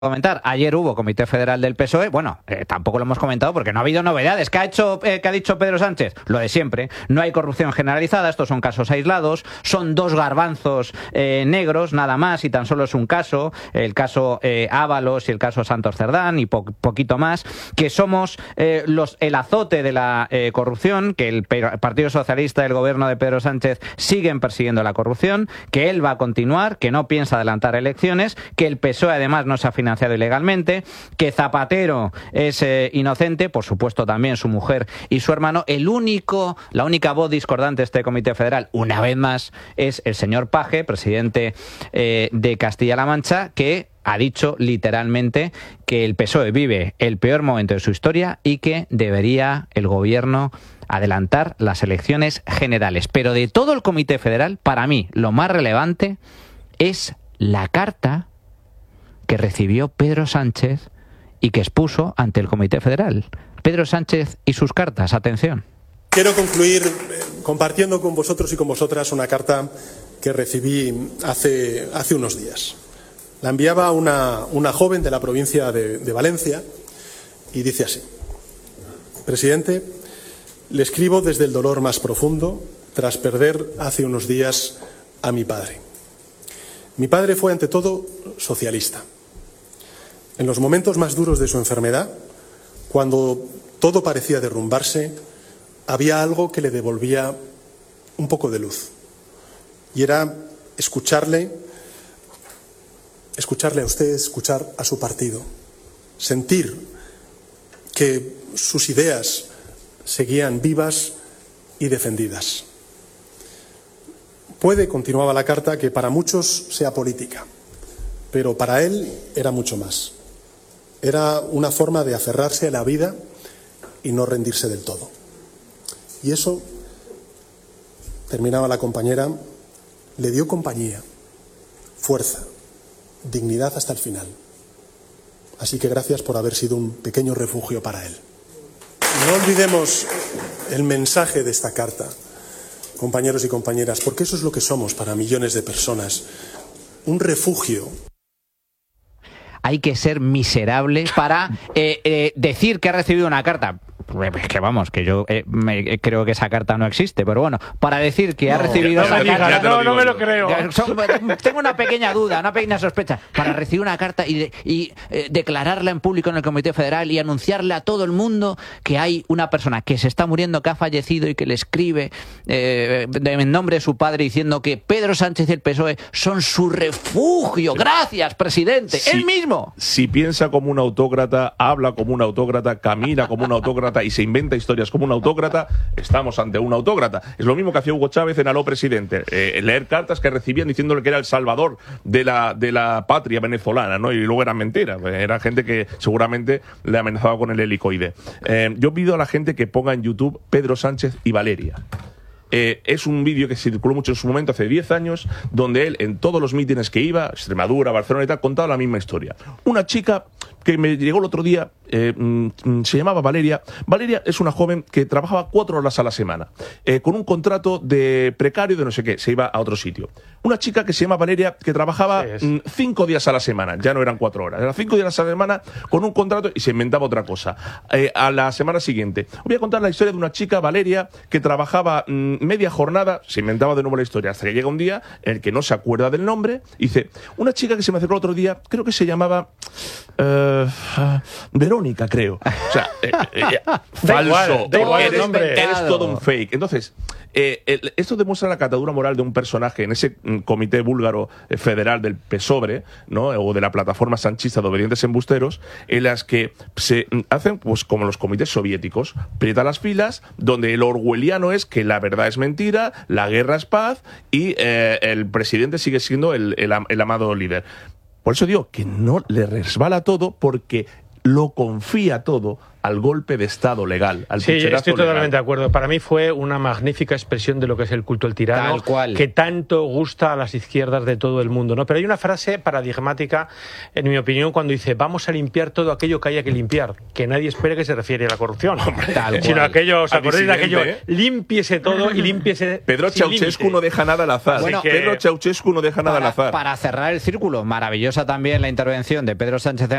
comentar. Ayer hubo Comité Federal del PSOE. Bueno, tampoco lo hemos comentado porque no ha habido novedades. ¿Qué ha dicho Pedro Sánchez? Lo de siempre. No hay corrupción generalizada, estos son casos aislados, son 2 garbanzos negros, nada más, y tan solo es un caso, el caso Ábalos y el caso Santos Cerdán, y poquito más, que somos el azote de la corrupción, que el Partido Socialista y el gobierno de Pedro Sánchez siguen persiguiendo la corrupción, que él va a continuar, que no piensa adelantar elecciones, que el PSOE además no se ha financiado ilegalmente, que Zapatero es inocente, por supuesto también su mujer y su hermano. La única voz discordante de este Comité Federal, una vez más, es el señor Paje, presidente de Castilla-La Mancha, que ha dicho literalmente que el PSOE vive el peor momento de su historia y que debería el gobierno adelantar las elecciones generales. Pero de todo el Comité Federal, para mí, lo más relevante es la carta que recibió Pedro Sánchez y que expuso ante el Comité Federal. Pedro Sánchez y sus cartas, atención. Quiero concluir compartiendo con vosotros y con vosotras una carta que recibí hace unos días. La enviaba una joven de la provincia de Valencia y dice así: Presidente, le escribo desde el dolor más profundo tras perder hace unos días a mi padre. Mi padre fue ante todo socialista. En los momentos más duros de su enfermedad, cuando todo parecía derrumbarse, había algo que le devolvía un poco de luz. Y era escucharle a usted, escuchar a su partido, sentir que sus ideas seguían vivas y defendidas. Puede, continuaba la carta, que para muchos sea política, pero para él era mucho más. Era una forma de aferrarse a la vida y no rendirse del todo. Y eso, terminaba la compañera, le dio compañía, fuerza, dignidad hasta el final. Así que gracias por haber sido un pequeño refugio para él. No olvidemos el mensaje de esta carta, compañeros y compañeras, porque eso es lo que somos para millones de personas, un refugio. Hay que ser miserable para decir que ha recibido una carta. Es que vamos, que yo creo que esa carta no existe, pero bueno, para decir que ha recibido esa carta... No me lo creo. Tengo una pequeña duda, una pequeña sospecha. Para recibir una carta y declararla en público en el Comité Federal y anunciarle a todo el mundo que hay una persona que se está muriendo, que ha fallecido y que le escribe en nombre de su padre diciendo que Pedro Sánchez y el PSOE son su refugio. Gracias, presidente. Él mismo. Si piensa como un autócrata, habla como un autócrata, camina como un autócrata y se inventa historias como un autócrata, estamos ante un autócrata. Es lo mismo que hacía Hugo Chávez en Aló Presidente, leer cartas que recibían diciéndole que era el salvador de la patria venezolana, ¿no? Y luego era mentira, era gente que seguramente le amenazaba con el helicoide. Yo pido a la gente que ponga en YouTube Pedro Sánchez y Valeria. Es un vídeo que circuló mucho en su momento, hace 10 años, donde él, en todos los mítines que iba, Extremadura, Barcelona y tal, contaba la misma historia. Una chica que me llegó el otro día, se llamaba Valeria. Valeria es una joven que trabajaba 4 horas a la semana, con un contrato de precario de no sé qué, se iba a otro sitio. Una chica que se llama Valeria, que trabajaba 5 días a la semana, ya no eran 4 horas, eran 5 días a la semana con un contrato y se inventaba otra cosa. A la semana siguiente, voy a contar la historia de una chica, Valeria, que trabajaba media jornada, se inventaba de nuevo la historia, hasta que llega un día en el que no se acuerda del nombre, y dice, una chica que se me acercó el otro día, creo que se llamaba Verónica, creo. O sea, falso, eres todo un fake. Entonces, esto demuestra la catadura moral de un personaje en ese comité búlgaro federal del PSOE, ¿no? O de la plataforma sanchista de obedientes embusteros, en las que se hacen pues como los comités soviéticos, aprieta las filas, donde el orwelliano es que la verdad es mentira, la guerra es paz y el presidente sigue siendo el amado líder. Por eso digo que no le resbala todo, porque lo confía todo al golpe de Estado legal, al Sí, pucherazo estoy totalmente legal. de acuerdo. Para mí fue una magnífica expresión de lo que es el culto al tirano, Tal cual. que tanto gusta a las izquierdas de todo el mundo, ¿no? Pero hay una frase paradigmática, en mi opinión, cuando dice vamos a limpiar todo aquello que haya que limpiar, que nadie espere que se refiere a la corrupción, Tal sino cual. aquello, ¿os Al acordáis de aquello? disidente, Límpiese todo y límpiese Pedro sin Ceausescu límite. no deja nada al azar. Bueno, Pedro Ceausescu no deja nada al azar. Para cerrar el círculo, maravillosa también la intervención de Pedro Sánchez